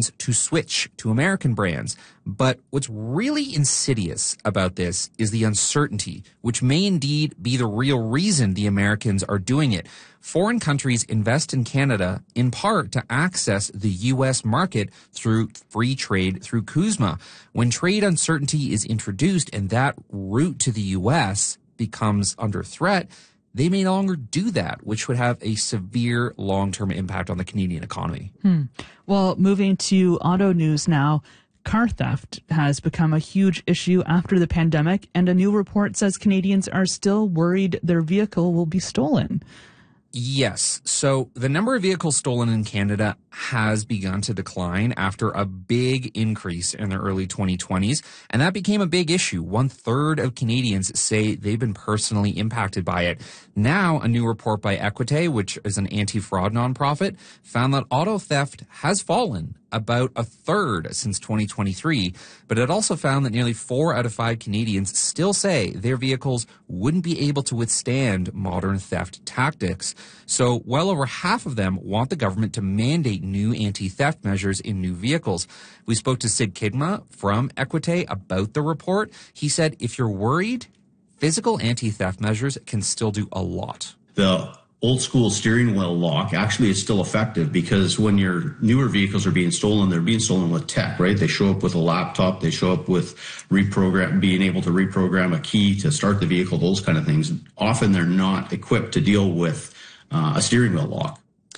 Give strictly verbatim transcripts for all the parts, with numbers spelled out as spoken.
Canadians to switch to American brands. But what's really insidious about this is the uncertainty, which may indeed be the real reason the Americans are doing it. Foreign countries invest in Canada in part to access the U S market through free trade through CUSMA. When trade uncertainty is introduced and that route to the U S becomes under threat, they may no longer do that, which would have a severe long-term impact on the Canadian economy. Hmm. Well, moving to auto news now. Car theft has become a huge issue after the pandemic, and a new report says Canadians are still worried their vehicle will be stolen. Yes. So the number of vehicles stolen in Canada has begun to decline after a big increase in the early twenty twenties. And that became a big issue. One third of Canadians say they've been personally impacted by it. Now, a new report by Equite, which is an anti-fraud nonprofit, found that auto theft has fallen about a third since twenty twenty-three. But it also found that nearly four out of five Canadians still say their vehicles wouldn't be able to withstand modern theft tactics. So well over half of them want the government to mandate new anti-theft measures in new vehicles. We spoke to Sid Kigma from Equite about the report. He said, if you're worried, physical anti-theft measures can still do a lot. The old school steering wheel lock actually is still effective because when your newer vehicles are being stolen, they're being stolen with tech, right? They show up with a laptop, they show up with reprogram, being able to reprogram a key to start the vehicle, those kind of things. Often they're not equipped to deal with uh, a steering wheel lock.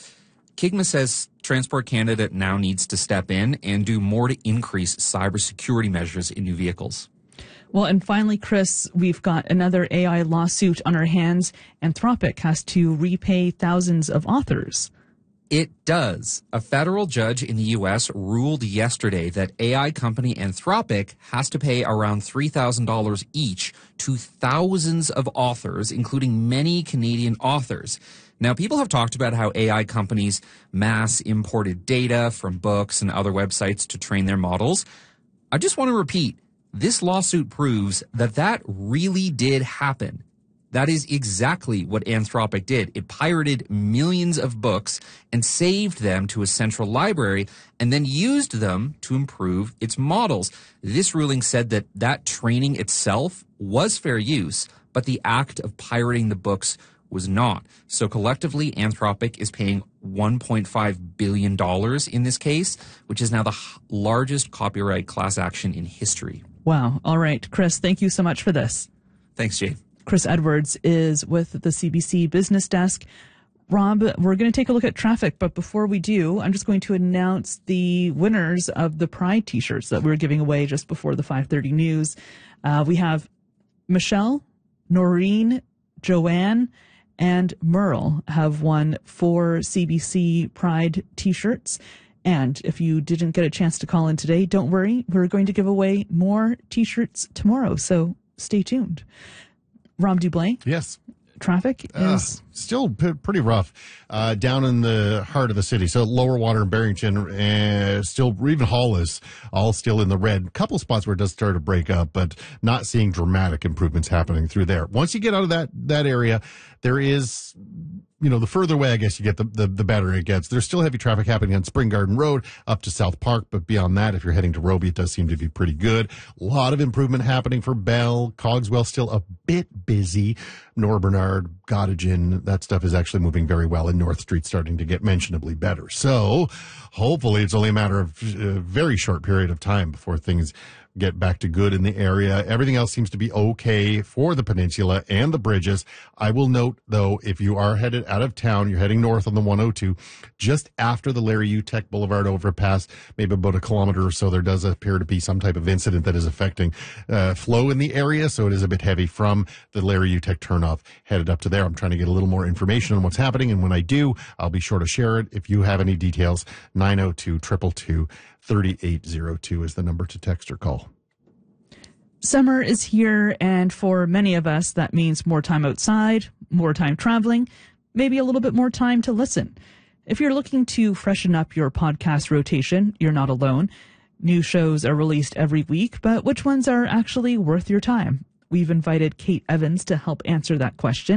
Kigma says Transport Canada now needs to step in and do more to increase cybersecurity measures in new vehicles. Well, and finally, Chris, we've got another A I lawsuit on our hands. Anthropic has to repay thousands of authors. It does. A federal judge in the U S ruled yesterday that A I company Anthropic has to pay around three thousand dollars each to thousands of authors, including many Canadian authors. Now, people have talked about how A I companies mass imported data from books and other websites to train their models. I just want to repeat, this lawsuit proves that that really did happen. That is exactly what Anthropic did. It pirated millions of books and saved them to a central library and then used them to improve its models. This ruling said that that training itself was fair use, but the act of pirating the books was not. So collectively, Anthropic is paying one point five billion dollars in this case, which is now the largest copyright class action in history. Wow. All right. Chris, thank you so much for this. Thanks, Jay. Chris Edwards is with the C B C Business Desk. Rob, we're going to take a look at traffic, but before we do, I'm just going to announce the winners of the Pride t-shirts that we were giving away just before the five thirty news. Uh, we have Michelle, Noreen, Joanne, and Merle have won four C B C Pride t-shirts. And if you didn't get a chance to call in today, don't worry. We're going to give away more t-shirts tomorrow, so stay tuned. Rob Dublin? Yes. Traffic is... Uh, still p- pretty rough uh, down in the heart of the city. So Lower Water and Barrington, uh, still, even Hollis, all still in the red. Couple spots where it does start to break up, but not seeing dramatic improvements happening through there. Once you get out of that, that area, there is... You know, the further away, I guess, you get, the, the, the better it gets. There's still heavy traffic happening on Spring Garden Road up to South Park, but beyond that, if you're heading to Roby, it does seem to be pretty good. A lot of improvement happening for Bell. Cogswell still a bit busy. Nor Bernard, Gottingen, that stuff is actually moving very well, and North Street starting to get mentionably better. So, hopefully, it's only a matter of a very short period of time before things get back to good in the area. Everything else seems to be okay for the peninsula and the bridges. I will note, though, if you are headed out of town, you're heading north on the one oh two, just after the Larry Uteck Boulevard overpass, maybe about a kilometer or so, there does appear to be some type of incident that is affecting uh, flow in the area, so it is a bit heavy from the Larry Uteck turnoff headed up to there. I'm trying to get a little more information on what's happening, and when I do, I'll be sure to share it. If you have any details, nine oh two, two two two, three eight zero two is the number to text or call. Summer is here, and for many of us, that means more time outside, more time traveling, maybe a little bit more time to listen. If you're looking to freshen up your podcast rotation, you're not alone. New shows are released every week, but which ones are actually worth your time? We've invited Kate Evans to help answer that question.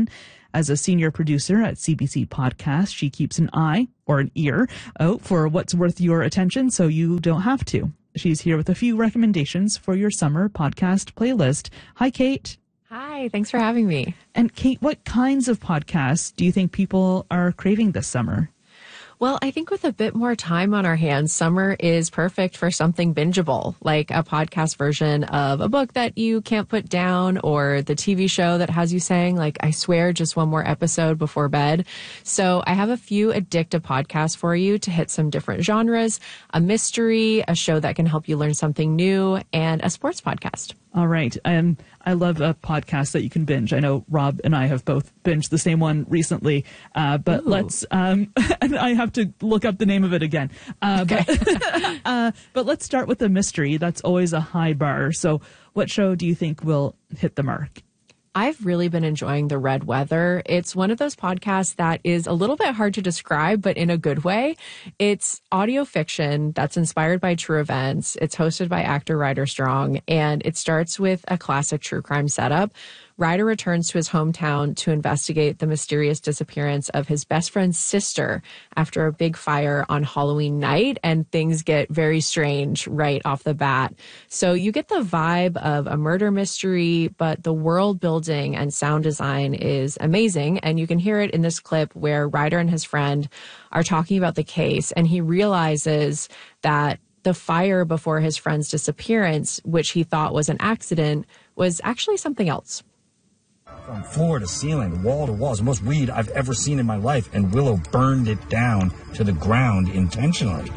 As a senior producer at C B C Podcast, she keeps an eye or an ear out for what's worth your attention so you don't have to. She's here with a few recommendations for your summer podcast playlist. Hi, Kate. Hi, thanks for having me. And Kate, what kinds of podcasts do you think people are craving this summer? Well, I think with a bit more time on our hands, summer is perfect for something bingeable, like a podcast version of a book that you can't put down or the T V show that has you saying, like, I swear, just one more episode before bed. So I have a few addictive podcasts for you to hit some different genres, a mystery, a show that can help you learn something new, and a sports podcast. All right. Um, I love a podcast that you can binge. I know Rob and I have both binged the same one recently, uh, but Ooh. let's, um, and I have to look up the name of it again. Uh, okay. but, uh, but let's start with the mystery. That's always a high bar. So what show do you think will hit the mark? I've really been enjoying The Red Weather. It's one of those podcasts that is a little bit hard to describe, but in a good way. It's audio fiction that's inspired by true events. It's hosted by actor Ryder Strong, and it starts with a classic true crime setup. Ryder returns to his hometown to investigate the mysterious disappearance of his best friend's sister after a big fire on Halloween night, and things get very strange right off the bat. So you get the vibe of a murder mystery, but the world building and sound design is amazing. And you can hear it in this clip where Ryder and his friend are talking about the case, and he realizes that the fire before his friend's disappearance, which he thought was an accident, was actually something else. From floor to ceiling, wall to wall, it's the most weed I've ever seen in my life, and Willow burned it down to the ground intentionally.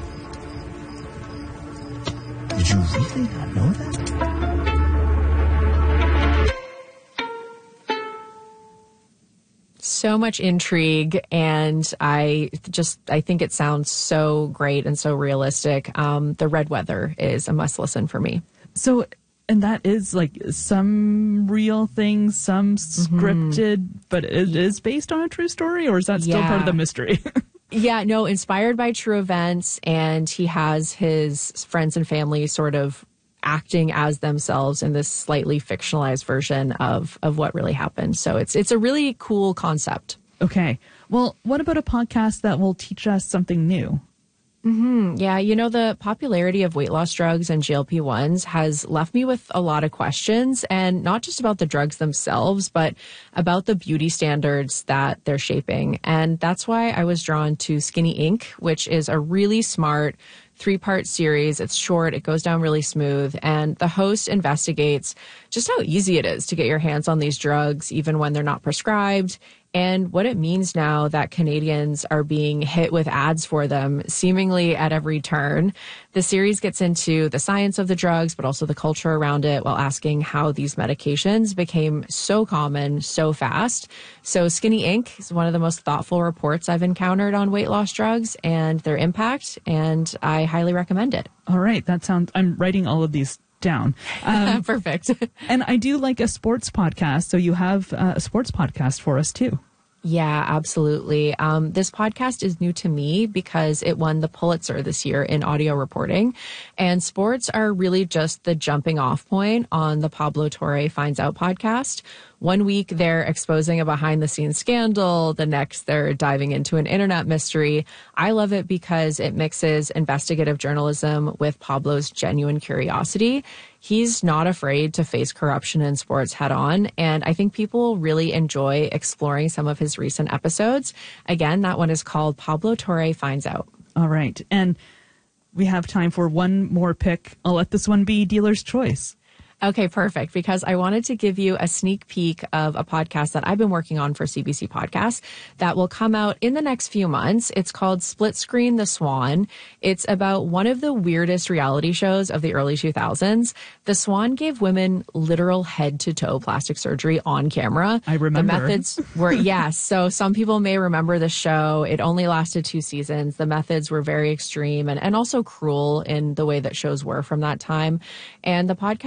Did you really not know that? So much intrigue, and I just, I think it sounds so great and so realistic. Um, The Red Weather is a must listen for me. So, and that is like some real things, some scripted, mm-hmm. but it is based on a true story, or is that still yeah. part of the mystery? Yeah, no, inspired by true events, and he has his friends and family sort of acting as themselves in this slightly fictionalized version of, of what really happened. So it's it's a really cool concept. Okay. Well, what about a podcast that will teach us something new? Mm-hmm. Yeah, you know, the popularity of weight loss drugs and G L P ones has left me with a lot of questions, and not just about the drugs themselves, but about the beauty standards that they're shaping. And that's why I was drawn to Skinny Incorporated, which is a really smart three-part series. It's short, it goes down really smooth, and the host investigates just how easy it is to get your hands on these drugs, even when they're not prescribed, and what it means now that Canadians are being hit with ads for them seemingly at every turn. The series gets into the science of the drugs, but also the culture around it, while asking how these medications became so common so fast. So Skinny Incorporated is one of the most thoughtful reports I've encountered on weight loss drugs and their impact, and I highly recommend it. All right. That sounds, I'm writing all of these down. Um, Perfect. And I do like a sports podcast, so you have uh, a sports podcast for us too. Yeah, absolutely. Um, this podcast is new to me because it won the Pulitzer this year in audio reporting. And sports are really just the jumping off point on the Pablo Torre Finds Out podcast. One week they're exposing a behind the scenes scandal. The next they're diving into an internet mystery. I love it because it mixes investigative journalism with Pablo's genuine curiosity. He's not afraid to face corruption in sports head on, and I think people really enjoy exploring some of his recent episodes. Again, that one is called Pablo Torre Finds Out. All right. And we have time for one more pick. I'll let this one be dealer's choice. Okay, perfect. Because I wanted to give you a sneak peek of a podcast that I've been working on for C B C Podcasts that will come out in the next few months. It's called Split Screen The Swan. It's about one of the weirdest reality shows of the early two thousands. The Swan gave women literal head-to-toe plastic surgery on camera. I remember. The methods were, yes. So some people may remember the show. It only lasted two seasons. The methods were very extreme and, and also cruel in the way that shows were from that time. And the podcast looks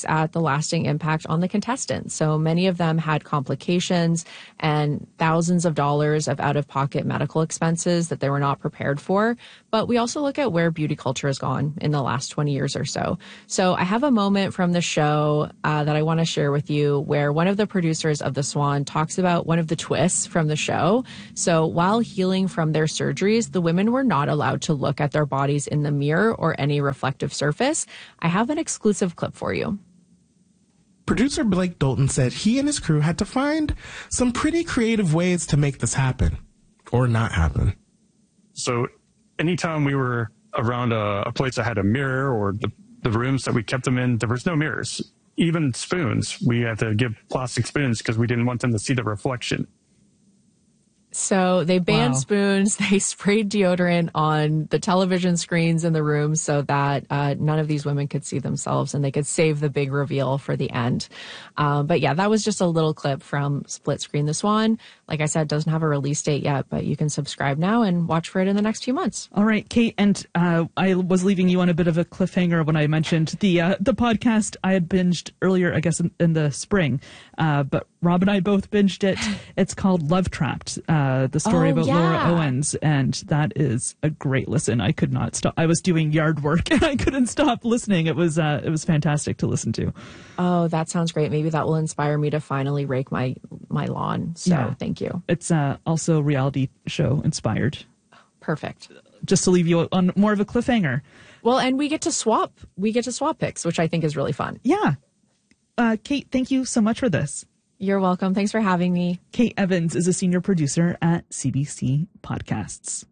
looks at the lasting impact on the contestants. So many of them had complications and thousands of dollars of out-of-pocket medical expenses that they were not prepared for. But we also look at where beauty culture has gone in the last twenty years or so. So I have a moment from the show uh, that I want to share with you where one of the producers of The Swan talks about one of the twists from the show. So while healing from their surgeries, the women were not allowed to look at their bodies in the mirror or any reflective surface. I have an exclusive clip for you. Producer Blake Dolton said he and his crew had to find some pretty creative ways to make this happen or not happen. So anytime we were around a, a place that had a mirror or the, the rooms that we kept them in, there was no mirrors. Even spoons, we had to give plastic spoons because we didn't want them to see the reflection. So they banned Wow. spoons. They sprayed deodorant on the television screens in the room so that uh, none of these women could see themselves and they could save the big reveal for the end. Um, but yeah, that was just a little clip from Split Screen The Swan. Like I said, doesn't have a release date yet, but you can subscribe now and watch for it in the next few months. All right, Kate, and uh, I was leaving you on a bit of a cliffhanger when I mentioned the uh, the podcast I had binged earlier, I guess, in, in the spring. Uh, but Rob and I both binged it. It's called Love Trapped, uh, the story Oh, about yeah. Laura Owens, and that is a great listen. I could not stop. I was doing yard work and I couldn't stop listening. It was uh, it was fantastic to listen to. Oh, that sounds great. Maybe that will inspire me to finally rake my, my lawn. So Yeah. thank you. It's uh, also reality show inspired. Perfect. Just to leave you on more of a cliffhanger. Well, and we get to swap. We get to swap picks, which I think is really fun. Yeah. Uh, Kate, thank you so much for this. You're welcome. Thanks for having me. Kate Evans is a senior producer at C B C Podcasts.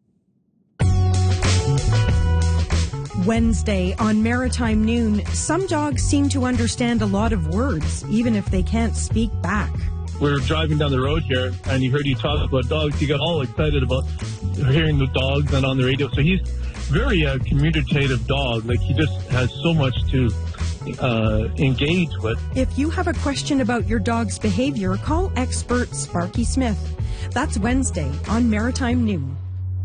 Wednesday on Maritime Noon, some dogs seem to understand a lot of words, even if they can't speak back. We were driving down the road here, and he heard you talk about dogs. He got all excited about hearing the dogs and on the radio. So he's very uh, communicative dog. Like, he just has so much to uh, engage with. If you have a question about your dog's behavior, call expert Sparky Smith. That's Wednesday on Maritime Noon.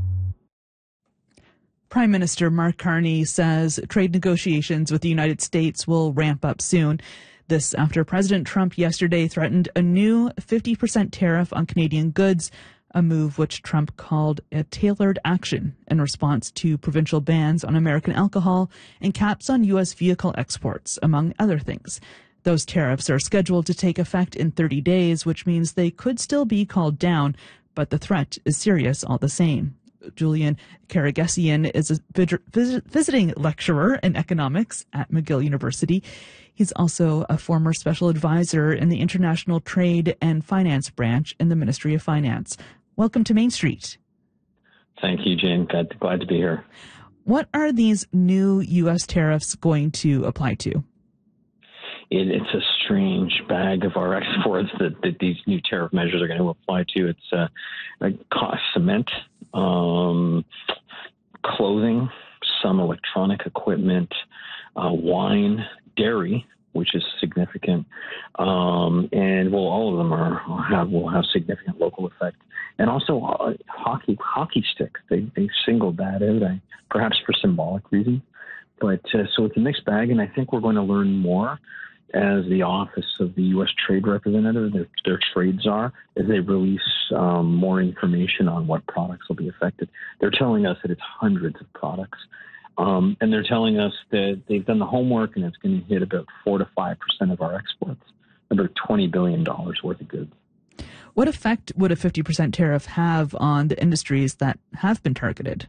Prime Minister Mark Carney says trade negotiations with the United States will ramp up soon. This after President Trump yesterday threatened a new fifty percent tariff on Canadian goods, a move which Trump called a tailored action in response to provincial bans on American alcohol and caps on U S vehicle exports, among other things. Those tariffs are scheduled to take effect in thirty days, which means they could still be called down, but the threat is serious all the same. Julian Karagesian is a vis- visiting lecturer in economics at McGill University. He's also a former special advisor in the International Trade and Finance branch in the Ministry of Finance. Welcome to Main Street. Thank you, Jane. Glad, glad to be here. What are these new U S tariffs going to apply to? It, it's a strange bag of our exports that, that these new tariff measures are going to apply to. It's uh, like cost cement, um, clothing, some electronic equipment, uh, wine, dairy, which is significant, um, and well, all of them are have will have significant local effect, and also uh, hockey hockey sticks. They they singled that out, I, perhaps for symbolic reasons, but uh, so it's a mixed bag, and I think we're going to learn more as the office of the U S Trade Representative, their, their trades are, as they release um, more information on what products will be affected. They're telling us that it's hundreds of products. Um, and they're telling us that they've done the homework and it's going to hit about four to five percent of our exports, about twenty billion dollars worth of goods. What effect would a fifty percent tariff have on the industries that have been targeted?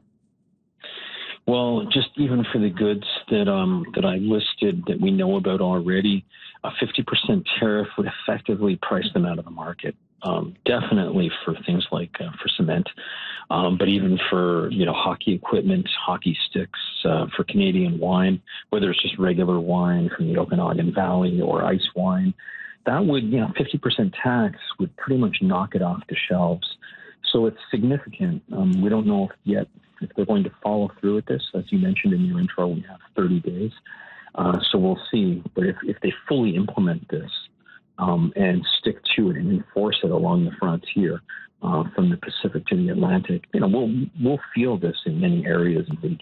Well, just even for the goods that um, that I listed that we know about already, a fifty percent tariff would effectively price them out of the market. Um, definitely for things like uh, for cement, um, but even for, you know, hockey equipment, hockey sticks, uh, for Canadian wine, whether it's just regular wine from the Okanagan Valley or ice wine, that would, you know, fifty percent tax would pretty much knock it off the shelves. So it's significant. Um, we don't know if yet if they're going to follow through with this. As you mentioned in your intro, we have thirty days. Uh, so we'll see. But if, if they fully implement this um, and stick to it and enforce it along the frontier uh, from the Pacific to the Atlantic, you know, we'll we'll feel this in many areas and regions.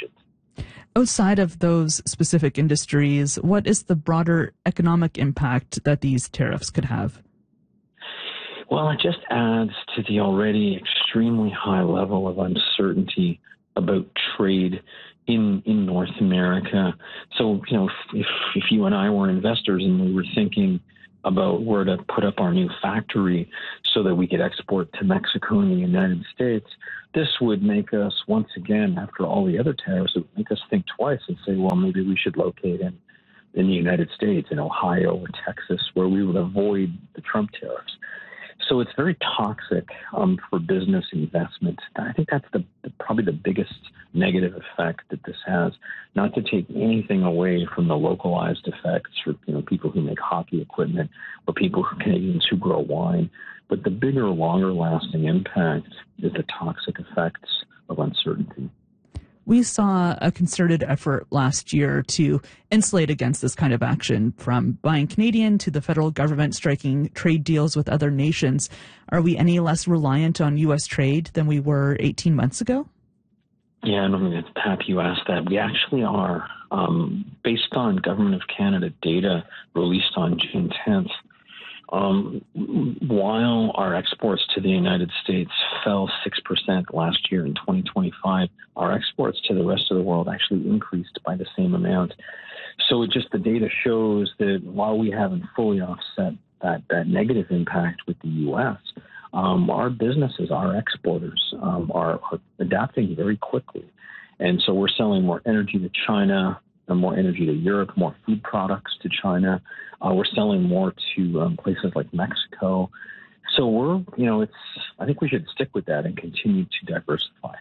Outside of those specific industries, what is the broader economic impact that these tariffs could have? Well, it just adds to the already extremely high level of uncertainty about trade in in North America. So, you know, if if you and I were investors and we were thinking about where to put up our new factory so that we could export to Mexico and the United States, this would make us, once again, after all the other tariffs, it would make us think twice and say, well, maybe we should locate in, in the United States, in Ohio or Texas, where we would avoid the Trump tariffs. So it's very toxic um, for business investment. I think that's the, the probably the biggest negative effect that this has. Not to take anything away from the localized effects for you know people who make hockey equipment or people who Canadians who grow wine, but the bigger, longer-lasting impact is the toxic effects of uncertainty. We saw a concerted effort last year to insulate against this kind of action, from buying Canadian to the federal government striking trade deals with other nations. Are we any less reliant on U S trade than we were eighteen months ago? Yeah, and I mean, it's happy you asked that. We actually are. Um, based on Government of Canada data released on June tenth, Um, while our exports to the United States fell six percent last year in twenty twenty-five, our exports to the rest of the world actually increased by the same amount. So it just the data shows that while we haven't fully offset that, that negative impact with the U S, um, our businesses, our exporters um, are, are adapting very quickly. And so we're selling more energy to China, more energy to Europe, more food products to China. Uh, we're selling more to um, places like Mexico. So we're, you know, it's, I think we should stick with that and continue to diversify.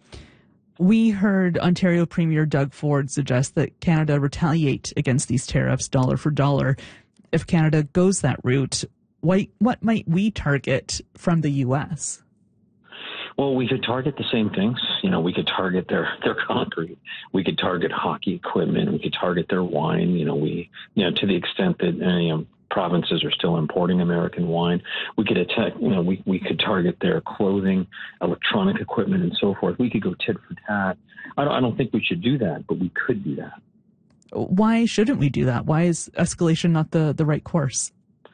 We heard Ontario Premier Doug Ford suggest that Canada retaliate against these tariffs dollar for dollar. If Canada goes that route, what, what might we target from the U S? Well, we could target the same things. You know, we could target their, their concrete. We could target hockey equipment. We could target their wine. You know, we, you know, to the extent that uh, you know, provinces are still importing American wine, we could attack, you know, we, we could target their clothing, electronic equipment, and so forth. We could go tit for tat. I don't, I don't think we should do that, but we could do that. Why shouldn't we do that? Why is escalation not the, the right course?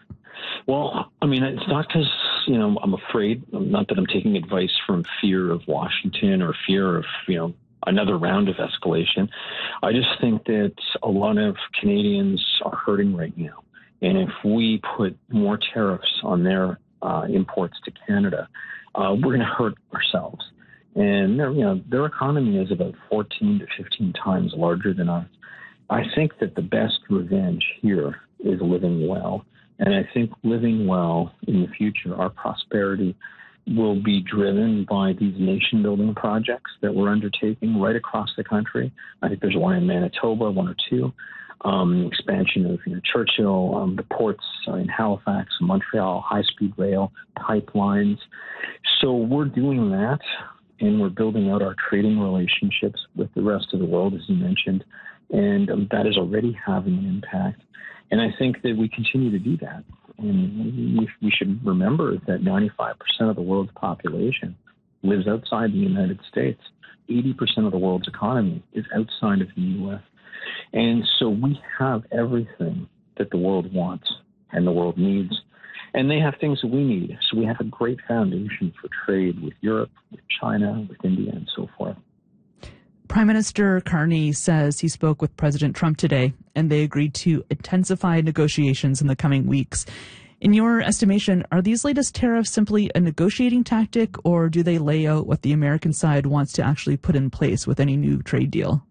Well, I mean, it's not because, you know, I'm afraid, not that I'm taking advice from fear of Washington or fear of, you know, another round of escalation. I just think that a lot of Canadians are hurting right now. And if we put more tariffs on their uh, imports to Canada, uh, we're going to hurt ourselves. And, you know, their economy is about fourteen to fifteen times larger than ours. I think that the best revenge here is living well. And I think living well in the future, our prosperity will be driven by these nation-building projects that we're undertaking right across the country. I think there's one in Manitoba, one or two. Um, expansion of you know, Churchill, um, the ports uh, in Halifax, Montreal, high-speed rail, pipelines. So we're doing that, and we're building out our trading relationships with the rest of the world, as you mentioned, and um, that is already having an impact. And I think that we continue to do that. And we, we should remember that ninety-five percent of the world's population lives outside the United States. eighty percent of the world's economy is outside of the U S. And so we have everything that the world wants and the world needs. And they have things that we need. So we have a great foundation for trade with Europe, with China, with India, and so forth. Prime Minister Carney says he spoke with President Trump today, and they agreed to intensify negotiations in the coming weeks. In your estimation, are these latest tariffs simply a negotiating tactic, or do they lay out what the American side wants to actually put in place with any new trade deal?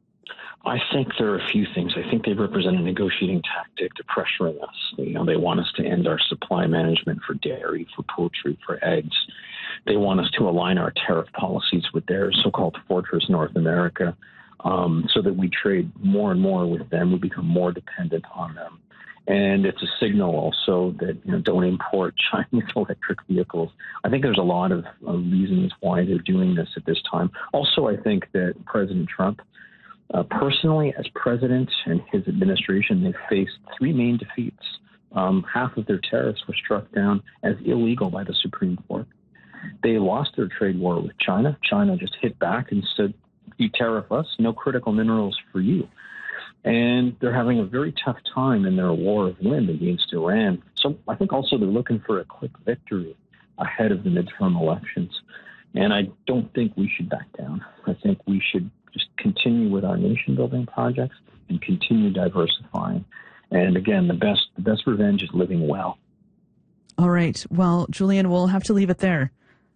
I think there are a few things. I think they represent a negotiating tactic to pressuring us. You know, they want us to end our supply management for dairy, for poultry, for eggs. They want us to align our tariff policies with their so-called Fortress North America, um, so that we trade more and more with them. We become more dependent on them. And it's a signal also that, you know, don't import Chinese electric vehicles. I think there's a lot of uh, reasons why they're doing this at this time. Also, I think that President Trump, uh, personally, as president and his administration, they faced three main defeats. Um, half of their tariffs were struck down as illegal by the Supreme Court. They lost their trade war with China. China just hit back and said, you tariff us, no critical minerals for you. And they're having a very tough time in their war of wind against Iran. So I think also they're looking for a quick victory ahead of the midterm elections. And I don't think we should back down. I think we should just continue with our nation-building projects and continue diversifying. And again, the best the best revenge is living well. All right. Well, Julian, we'll have to leave it there.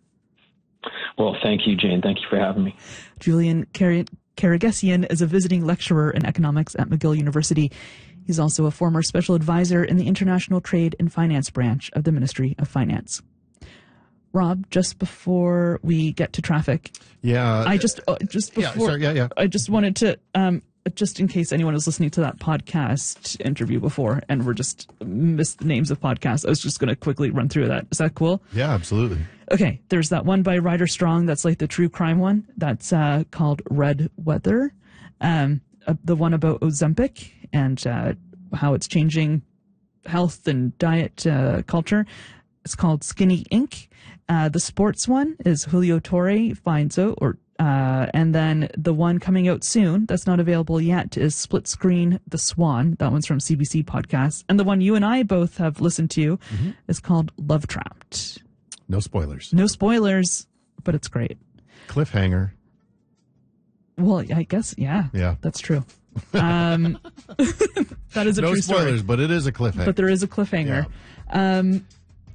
Well, thank you, Jane. Thank you for having me. Julian Kar- Karagesian is a visiting lecturer in economics at McGill University. He's also a former special advisor in the International Trade and Finance branch of the Ministry of Finance. Rob, just before we get to traffic, yeah, I just uh, just before, yeah, sorry, yeah, yeah. I just wanted to, um, just in case anyone was listening to that podcast interview before and we're just missed the names of podcasts, I was just going to quickly run through that. Is that cool? Yeah, absolutely. Okay, there's that one by Ryder Strong. That's like the true crime one. That's uh, called Red Weather. Um, uh, the one about Ozempic and uh, how it's changing health and diet uh, culture. It's called Skinny Incorporated. Uh, the sports one is Julio Torre finds out, or uh, and then the one coming out soon that's not available yet is Split Screen The Swan. That one's from C B C Podcasts. And the one you and I both have listened to mm-hmm. is called Love Trapped. No spoilers. No spoilers, but it's great. Cliffhanger. Well, I guess, yeah. Yeah. That's true. Um, that is a no true story. No spoilers, but it is a cliffhanger. But there is a cliffhanger. Yeah. Um,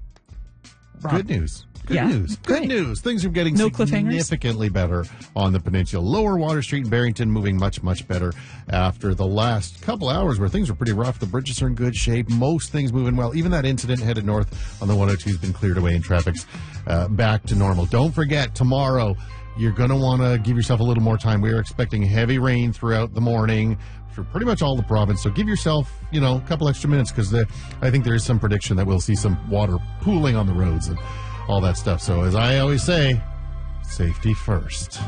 Good news. Good yeah, news. Good great. news. Things are getting no significantly better on the peninsula. Lower Water Street in Barrington moving much, much better after the last couple hours where things were pretty rough. The bridges are in good shape. Most things moving well. Even that incident headed north on the one oh two has been cleared away and traffic's uh, back to normal. Don't forget, tomorrow you're going to want to give yourself a little more time. We are expecting heavy rain throughout the morning for pretty much all the province. So give yourself, you know, a couple extra minutes because I think there is some prediction that we'll see some water pooling on the roads and all that stuff. So as I always say, safety first.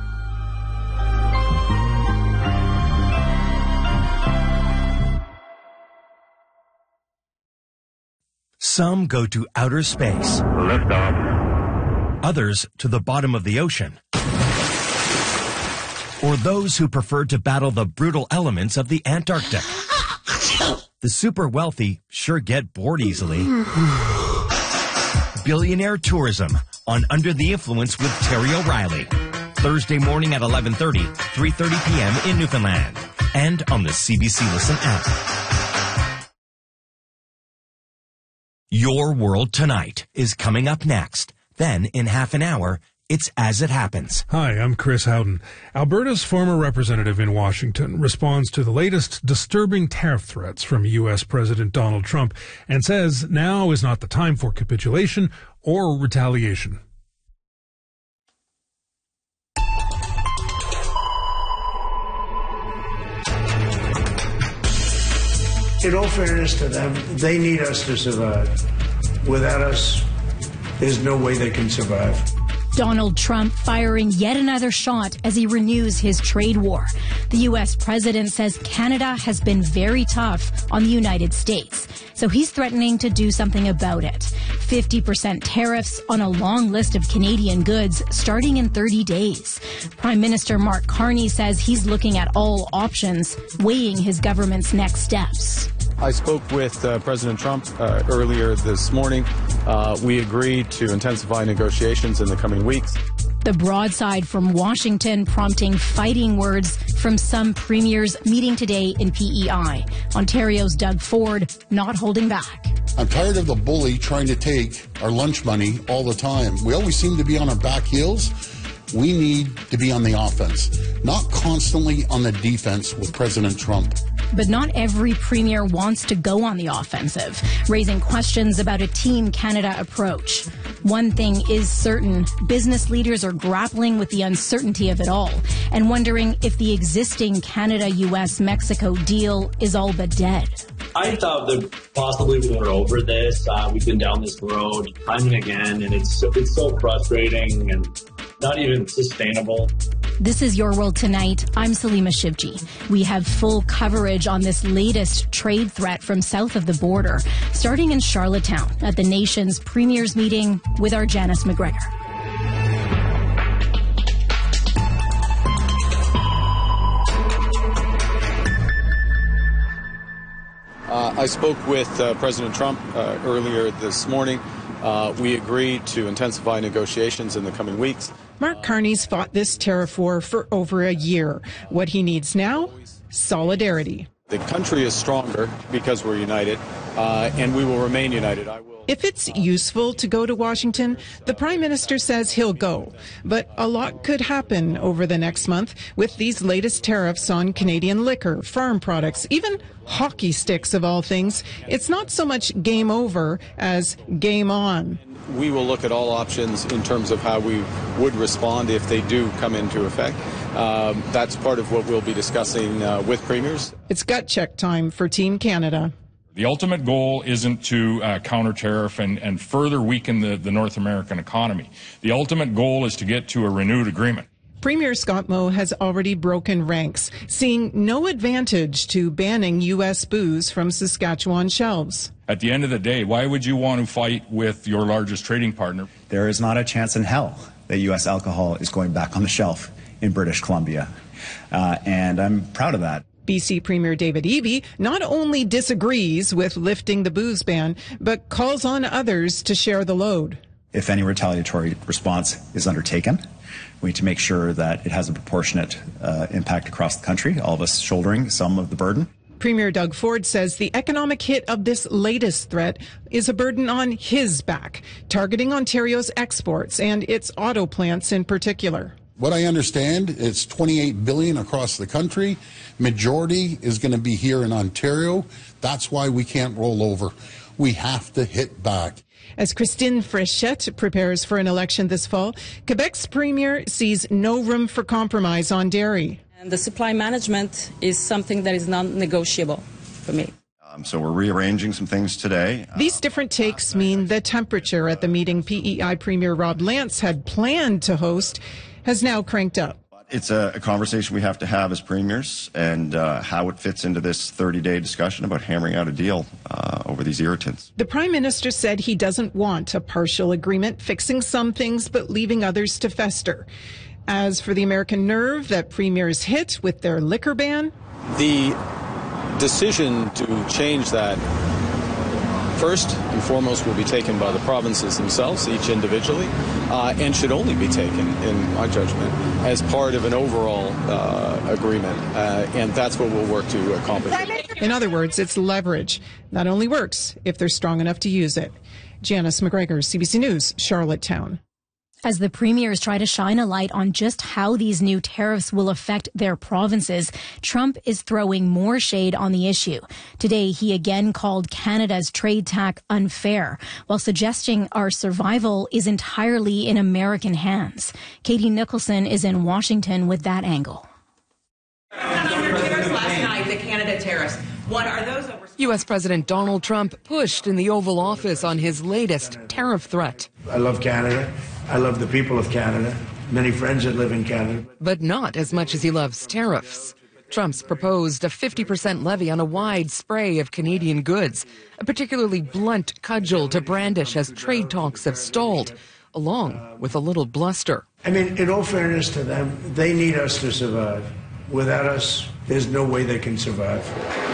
Some go to outer space. Lift off. Others to the bottom of the ocean. Or those who prefer to battle the brutal elements of the Antarctic. The super wealthy sure get bored easily. Billionaire Tourism on Under the Influence with Terry O'Reilly. Thursday morning at eleven thirty, three thirty p.m. in Newfoundland. And on the C B C Listen app. Your World Tonight is coming up next. Then, in half an hour, it's As It Happens. Hi, I'm Chris Howden. Alberta's former representative in Washington responds to the latest disturbing tariff threats from U S. President Donald Trump and says now is not the time for capitulation or retaliation. In all fairness to them, they need us to survive. Without us, there's no way they can survive. Donald Trump firing yet another shot as he renews his trade war. The U S president says Canada has been very tough on the United States, so he's threatening to do something about it. fifty percent tariffs on a long list of Canadian goods starting in thirty days. Prime Minister Mark Carney says he's looking at all options, weighing his government's next steps. I spoke with uh, President Trump uh, earlier this morning. Uh, we agreed to intensify negotiations in the coming weeks. The broadside from Washington prompting fighting words from some premiers meeting today in P E I. Ontario's Doug Ford not holding back. I'm tired of the bully trying to take our lunch money all the time. We always seem to be on our back heels. We need to be on the offense, not constantly on the defense with President Trump. But not every premier wants to go on the offensive, raising questions about a Team Canada approach. One thing is certain, business leaders are grappling with the uncertainty of it all and wondering if the existing Canada-U S Mexico deal is all but dead. I thought that possibly we were over this. Uh, we've been down this road time and again, and it's so, it's so frustrating and not even sustainable. This is Your World Tonight. I'm Salima Shivji. We have full coverage on this latest trade threat from south of the border, starting in Charlottetown at the nation's premiers meeting with our Janice McGregor. Uh, I spoke with uh, President Trump uh, earlier this morning. Uh, we agreed to intensify negotiations in the coming weeks. Mark Carney's fought this tariff war for over a year. What he needs now? Solidarity. The country is stronger because we're united, uh, and we will remain united. I will. If it's useful to go to Washington, the Prime Minister says he'll go. But a lot could happen over the next month with these latest tariffs on Canadian liquor, farm products, even hockey sticks of all things. It's not so much game over as game on. We will look at all options in terms of how we would respond if they do come into effect. Um, that's part of what we'll be discussing uh, with premiers. It's gut check time for Team Canada. The ultimate goal isn't to uh, counter tariff and, and further weaken the, the North American economy. The ultimate goal is to get to a renewed agreement. Premier Scott Moe has already broken ranks, seeing no advantage to banning U S booze from Saskatchewan shelves. At the end of the day, why would you want to fight with your largest trading partner? There is not a chance in hell that U S alcohol is going back on the shelf in British Columbia. Uh, and I'm proud of that. B C Premier David Eby not only disagrees with lifting the booze ban, but calls on others to share the load. If any retaliatory response is undertaken, we need to make sure that it has a proportionate uh, impact across the country, all of us shouldering some of the burden. Premier Doug Ford says the economic hit of this latest threat is a burden on his back, targeting Ontario's exports and its auto plants in particular. What I understand, it's twenty-eight billion dollars across the country. Majority is going to be here in Ontario. That's why we can't roll over. We have to hit back. As Christine Fréchette prepares for an election this fall, Quebec's premier sees no room for compromise on dairy. And the supply management is something that is non-negotiable for me. Um, so we're rearranging some things today. These different takes mean the temperature at the meeting P E I Premier Rob Lance had planned to host has now cranked up. It's a, a conversation we have to have as premiers, and uh, how it fits into this thirty-day discussion about hammering out a deal uh, over these irritants. The Prime Minister said he doesn't want a partial agreement, fixing some things but leaving others to fester. As for the American nerve that premiers hit with their liquor ban, the decision to change that first and foremost will be taken by the provinces themselves, each individually, uh, and should only be taken, in my judgment, as part of an overall uh, agreement. Uh, and that's what we'll work to accomplish. In other words, it's leverage. That only works if they're strong enough to use it. Janice McGregor, C B C News, Charlottetown. As the premiers try to shine a light on just how these new tariffs will affect their provinces, Trump is throwing more shade on the issue. Today, he again called Canada's trade tax unfair, while suggesting our survival is entirely in American hands. Katie Nicholson is in Washington with that angle. On your tariffs last night, the Canada tariffs. What are those over? U S President Donald Trump pushed in the Oval Office on his latest tariff threat. I love Canada. I love the people of Canada. Many friends that live in Canada. But not as much as he loves tariffs. Trump's proposed a fifty percent levy on a wide spray of Canadian goods, a particularly blunt cudgel to brandish as trade talks have stalled, along with a little bluster. I mean, in all fairness to them, they need us to survive. Without us, there's no way they can survive.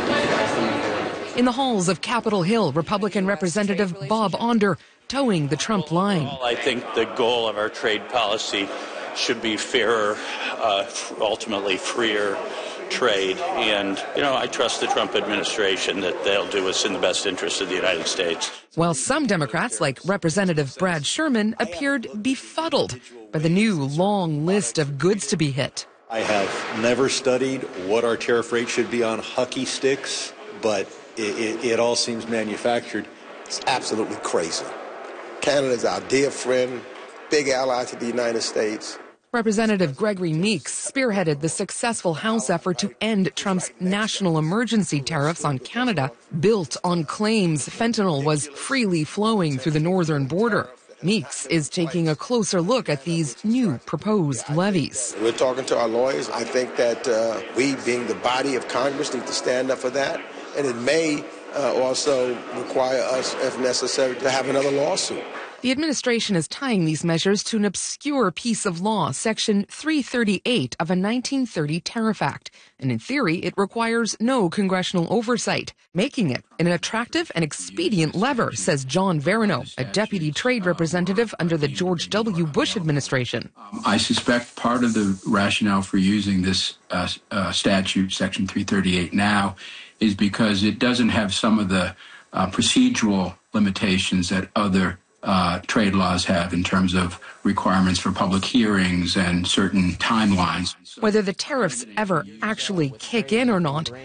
In the halls of Capitol Hill, Republican Representative Bob Onder towing the Trump line. Well, I think the goal of our trade policy should be fairer, uh, ultimately freer trade. And, you know, I trust the Trump administration that they'll do what's in the best interest of the United States. While some Democrats, like Representative Brad Sherman, appeared befuddled by the new long list of goods to be hit. I have never studied what our tariff rate should be on hockey sticks, but it, it, it all seems manufactured. It's absolutely crazy. Canada's our dear friend, big ally to the United States. Representative Gregory Meeks spearheaded the successful House effort to end Trump's national emergency tariffs on Canada, built on claims fentanyl was freely flowing through the northern border. Meeks is taking a closer look at these new proposed levies. We're talking to our lawyers. I think that uh, we, being the body of Congress, need to stand up for that. And it may uh, also require us, if necessary, to have another lawsuit. The administration is tying these measures to an obscure piece of law, Section three thirty-eight of a nineteen thirty Tariff Act. And in theory, it requires no congressional oversight, making it an attractive and expedient lever, says John Verino, a deputy trade representative under the George W. Bush administration. I suspect part of the rationale for using this uh, uh, statute, Section three thirty-eight now, is because it doesn't have some of the uh, procedural limitations that other uh, trade laws have in terms of requirements for public hearings and certain timelines. Whether the tariffs ever actually kick in or not,